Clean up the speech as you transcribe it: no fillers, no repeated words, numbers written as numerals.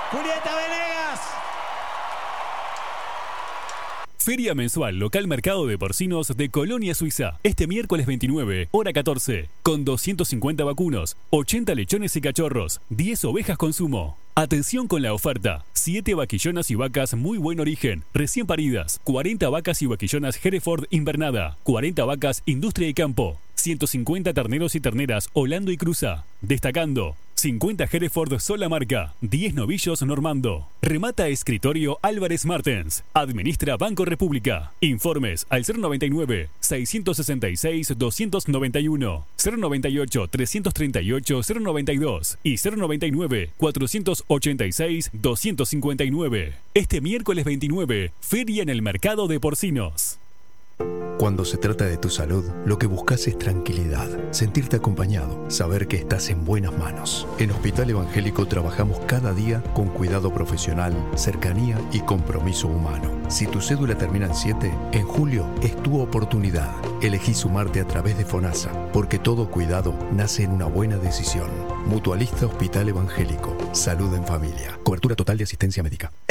Julieta Venegas. Feria mensual local Mercado de Porcinos de Colonia, Suiza. Este miércoles 29, hora 14. Con 250 vacunos, 80 lechones y cachorros, 10 ovejas consumo. Atención con la oferta. 7 vaquillonas y vacas muy buen origen, recién paridas. 40 vacas y vaquillonas Hereford invernada. 40 vacas Industria y Campo. 150 terneros y terneras Holando y Cruza. Destacando, 50 Hereford sola marca, 10 novillos Normando. Remata Escritorio Álvarez Martens. Administra Banco República. Informes al 099-666-291, 098-338-092 y 099-486-259. Este miércoles 29, feria en el Mercado de Porcinos. Cuando se trata de tu salud, lo que buscas es tranquilidad, sentirte acompañado, saber que estás en buenas manos. En Hospital Evangélico trabajamos cada día con cuidado profesional, cercanía y compromiso humano. Si tu cédula termina en 7, en julio es tu oportunidad. Elegí sumarte a través de FONASA, porque todo cuidado nace en una buena decisión. Mutualista Hospital Evangélico. Salud en familia. Cobertura total de asistencia médica.